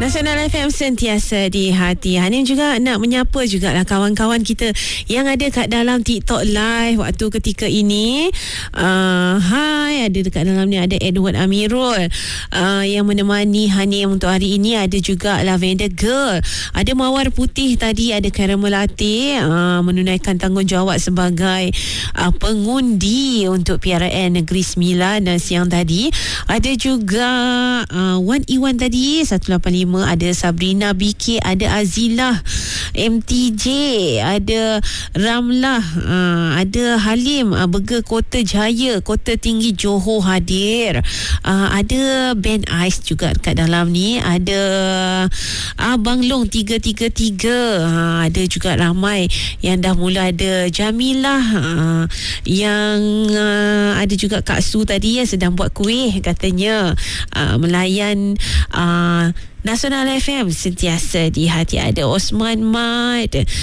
Nasional FM sentiasa di hati. Hanim juga nak menyapa jugalah kawan-kawan kita yang ada kat dalam TikTok live waktu ketika ini. Hai, ada dekat dalam ni ada Edward Amirul yang menemani Hanim untuk hari ini. Ada juga Lavender Girl, ada Mawar Putih tadi, ada Caramel Latte menunaikan tanggungjawab sebagai pengundi untuk PRN Negeri Sembilan. Dan siang tadi ada juga Wan Iwan tadi 185, ada Sabrina BK, ada Azilah MTJ, ada Ramlah, ada Halim Burger Kota Jaya, Kota Tinggi Johor hadir. Ada Ben Ais juga kat dalam ni, ada Abang Long 333, ada juga ramai yang dah mula. Ada Jamilah, yang ada juga Kak Su tadi yang sedang buat kuih katanya, melayan Nasional FM sentiasa di hati. Ada Osman Mat,